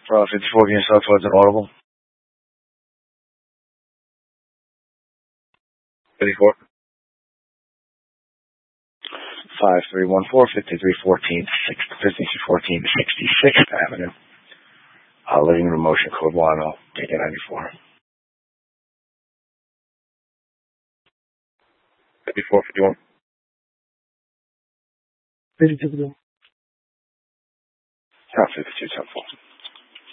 54 being South towards an audible. 54. 5314, 5314, 5314, 66th Avenue. Living room motion code 1, ticket 94. 5451. 52. 52, 10